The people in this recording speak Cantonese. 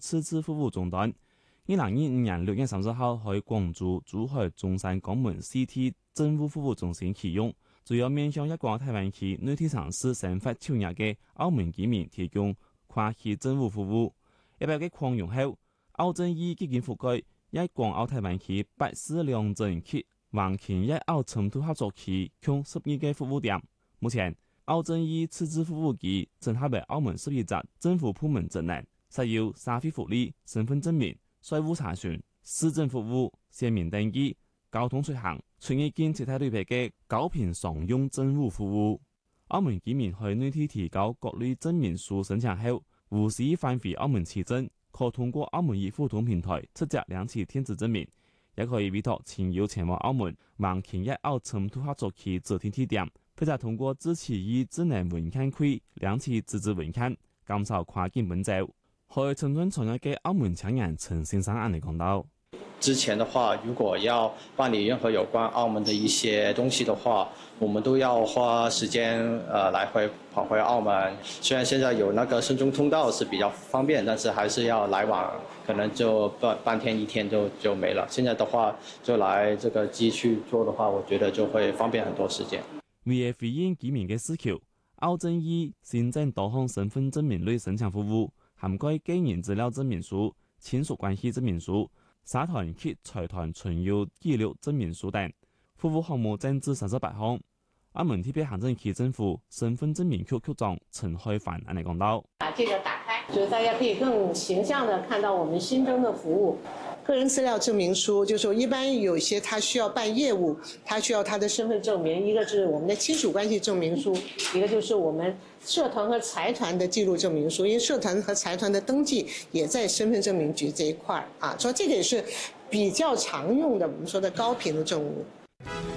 赤字服務終端。2025年6月30號喺廣州珠海中山江門 CT 政務服務中心啟用，主要面向一個台灣區內地城市生活超額嘅澳門居民提供跨區政務服務。一百個擴容後，澳政醫基金覆蓋一港澳台灣區8市兩鎮及橫琴一澳深度合作區共12個服務點。目前，澳政醫赤字服務機整合為澳門11個政府部門職能，設有社會福利、身份證明、稅務查詢、市政服務、選民登記、交通出行、出入境其他類別嘅高頻常用政務服務。澳門居民喺內地提交各類證明書申請後，無需返回澳門持證，可通過澳門易互通平台直接領取電子證明，也可以委託親友前往澳門橫琴一澳深度合作區指定地點，或者通過自持以智能文件櫃領取紙質文件，減少跨境奔走。喺陳村創業嘅澳門青年陳先生案例講到， 之前的話，如果要辦理任何有關澳門的一些東西的話，我們都要花時間來回跑回澳門。雖然現在有那個深中通道是比較方便，但是還是要來往，可能就半天一天就沒了。現在的話就來這個機去做的話，我覺得就會方便很多時間。 為回應居民嘅需求，澳政醫新增多項身份證明類申請服務，涵蓋個人資料證明書、親屬關係證明書、社團及財團存有記錄證明書等，服務項目增至38項。澳門特別行政區政府身份證明局局長陳開凡嚟講到： 把這個打開，就是大家可以更形象地看到我們新增的服務。個人資料證明書，就是說一般有一些他需要辦業務，他需要他的身份證明，一個是我們的親屬關係證明書，一個就是我們社團和財團的記錄證明書。因為社團和財團的登記也在身份證明局這一塊啊，所以這個也是比較常用的，我們說的高頻的政務。